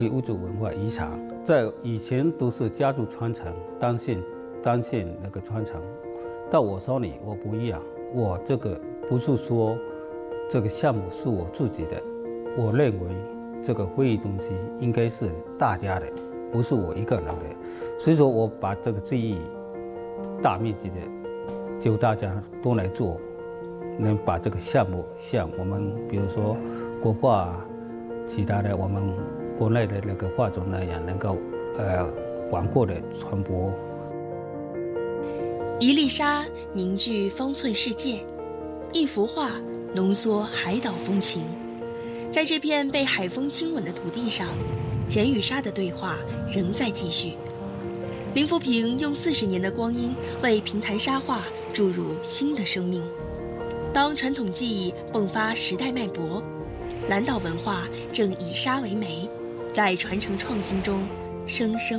物质文化遗产，在以前都是家族传承，单线那个传承。到我手里，我不一样，我这个不是说这个项目是我自己的，我认为这个会议东西应该是大家的，不是我一个人的。所以说我把这个记忆大面积的就大家都来做，能把这个项目像我们比如说国画，其他的我们国内的那个画种那样，能够广阔的传播。 一粒沙凝聚方寸世界，一幅画浓缩海岛风情。在这片被海风亲吻的土地上，人与沙的对话仍在继续。林福平用40年的光阴为平潭沙画注入新的生命。当传统技艺迸发时代脉搏，蓝岛文化正以沙为媒，在传承创新中生生